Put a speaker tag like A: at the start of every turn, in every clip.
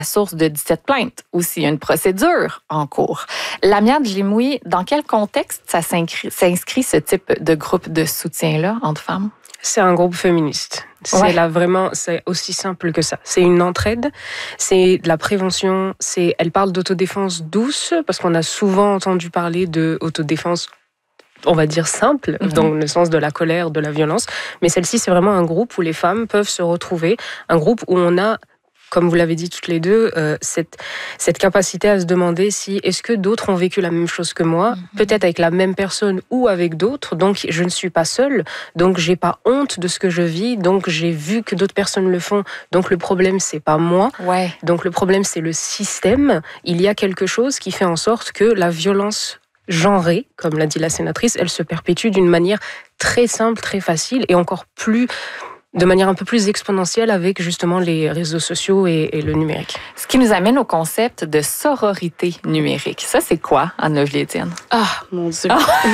A: source de 17 plaintes. Aussi, une procédure en cours. Lamia Djimoui, dans quel contexte ça s'inscrit ce type de groupe de soutien-là entre femmes?
B: C'est un groupe féministe. C'est c'est aussi simple que ça. C'est une entraide, c'est de la prévention, elle parle d'autodéfense douce, parce qu'on a souvent entendu parler d'autodéfense, on va dire simple, dans le sens de la colère, de la violence. Mais celle-ci, c'est vraiment un groupe où les femmes peuvent se retrouver, un groupe où on a, comme vous l'avez dit toutes les deux, cette capacité à se demander si est-ce que d'autres ont vécu la même chose que moi, peut-être avec la même personne ou avec d'autres, donc je ne suis pas seule, donc j'ai pas honte de ce que je vis, donc j'ai vu que d'autres personnes le font, donc le problème c'est pas moi, donc le problème c'est le système. Il y a quelque chose qui fait en sorte que la violence genrée, comme l'a dit la sénatrice, elle se perpétue d'une manière très simple, très facile et encore plus de manière un peu plus exponentielle avec justement les réseaux sociaux et le numérique.
A: Ce qui nous amène au concept de sororité numérique. Ça, c'est quoi, Anne Lovely-Étienne?
C: Ah, mon Dieu!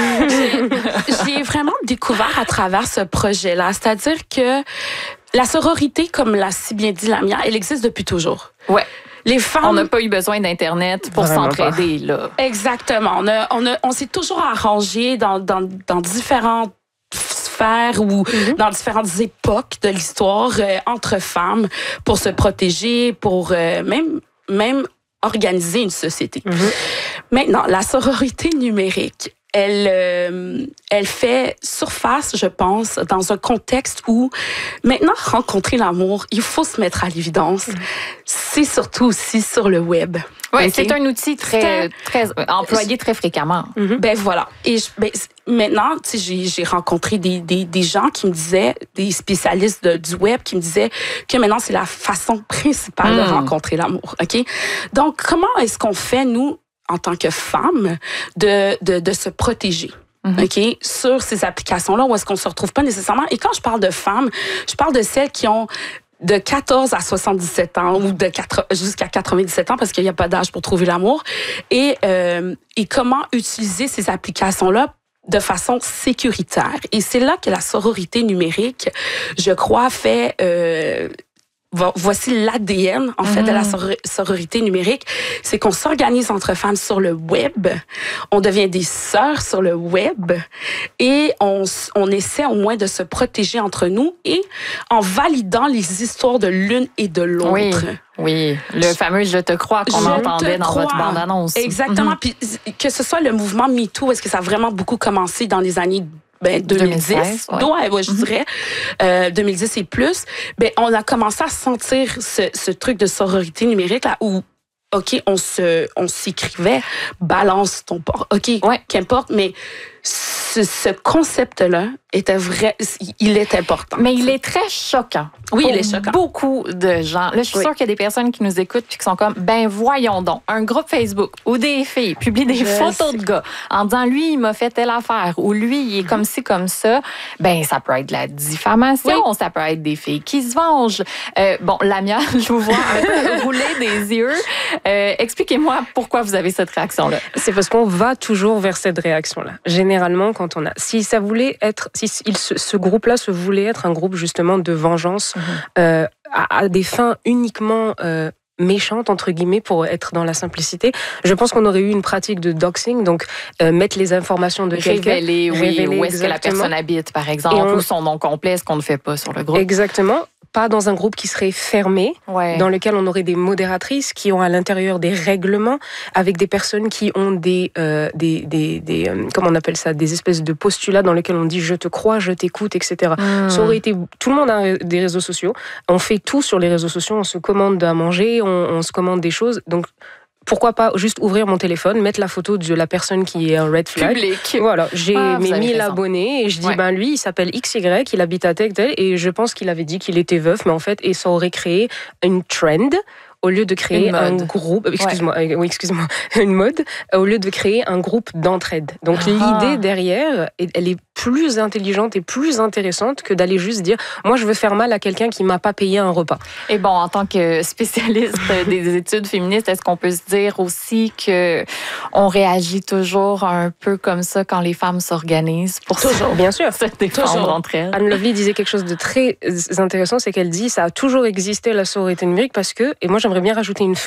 C: J'ai vraiment découvert à travers ce projet-là, c'est-à-dire que la sororité, comme l'a si bien dit Lamia, elle existe depuis toujours.
A: Ouais.
C: Les femmes...
A: On n'a pas eu besoin d'Internet pour s'entraider, là.
C: Exactement. On s'est toujours arrangé dans différentes sphères ou dans différentes époques de l'histoire entre femmes pour se protéger, pour même organiser une société. Maintenant, la sororité numérique, elle fait surface, je pense, dans un contexte où maintenant, rencontrer l'amour, il faut se mettre à l'évidence. C'est surtout aussi sur le web.
A: Oui, c'est un outil très employé très fréquemment.
C: Ben voilà. Et maintenant, j'ai rencontré des gens qui me disaient, des spécialistes du web qui me disaient que maintenant, c'est la façon principale de rencontrer l'amour. OK? Donc, comment est-ce qu'on fait, nous, en tant que femmes, de se protéger? OK, sur ces applications-là, où est-ce qu'on se retrouve pas nécessairement. Et quand je parle de femmes, je parle de celles qui ont de 14 à 77 ans ou jusqu'à 97 ans, parce qu'il n'y a pas d'âge pour trouver l'amour. Et comment utiliser ces applications-là de façon sécuritaire. Et c'est là que la sororité numérique, je crois, fait... voici l'ADN, en fait, de la sororité numérique. C'est qu'on s'organise entre femmes sur le web, on devient des sœurs sur le web et on essaie au moins de se protéger entre nous et en validant les histoires de l'une et de l'autre.
A: Oui, le fameux « je te crois » qu'on entendait dans votre bande-annonce.
C: Exactement. Puis que ce soit le mouvement MeToo, est-ce que ça a vraiment beaucoup commencé dans les années 2010, je dirais, 2010 et plus, on a commencé à sentir ce truc de sororité numérique là où, OK, on s'écrivait, balance ton port, OK, qu'importe, mais ce concept-là était vrai, il est important.
A: Mais il est très choquant.
C: Oui, il est choquant.
A: Beaucoup de gens. Là, je suis sûre qu'il y a des personnes qui nous écoutent et qui sont comme, voyons donc, un groupe Facebook où des filles publient des photos de gars en disant, lui, il m'a fait telle affaire ou lui, il est comme ci, comme ça. Ça peut être de la diffamation, ça peut être des filles qui se vengent. Lamia, je vous vois un peu rouler des yeux. Expliquez-moi pourquoi vous avez cette réaction-là.
B: C'est parce qu'on va toujours vers cette réaction-là. Généralement, quand on a... Si ce groupe-là se voulait être un groupe justement de vengeance à des fins uniquement méchantes, entre guillemets, pour être dans la simplicité, je pense qu'on aurait eu une pratique de doxing, donc mettre les informations de quelqu'un.
A: Révéler où est-ce que la personne habite, par exemple, ou son nom complet, ce qu'on ne fait pas sur le groupe.
B: Exactement. Pas dans un groupe qui serait fermé, dans lequel on aurait des modératrices qui ont à l'intérieur des règlements, avec des personnes qui ont des comment on appelle ça, des espèces de postulats dans lesquels on dit je te crois, je t'écoute, etc. Ça aurait été, tout le monde a des réseaux sociaux, on fait tout sur les réseaux sociaux, on se commande à manger, on se commande des choses, donc pourquoi pas juste ouvrir mon téléphone, mettre la photo de la personne qui est un red flag.
A: Public.
B: Voilà, j'ai mes 1000 abonnés et je dis, lui, il s'appelle XY, il habite à tel, et je pense qu'il avait dit qu'il était veuf, mais en fait, et ça aurait créé une trend au lieu de créer un groupe, une mode, au lieu de créer un groupe d'entraide. Donc l'idée derrière, elle est plus intelligente et plus intéressante que d'aller juste dire moi je veux faire mal à quelqu'un qui m'a pas payé un repas.
A: Et bon, en tant que spécialiste des études féministes, est-ce qu'on peut se dire aussi que on réagit toujours un peu comme ça quand les femmes s'organisent pour
B: toujours, bien sûr,
A: se défendre entre elles?
B: Anne Lovely disait quelque chose de très intéressant, c'est qu'elle dit ça a toujours existé la sororité numérique parce que, et moi j'aimerais bien rajouter une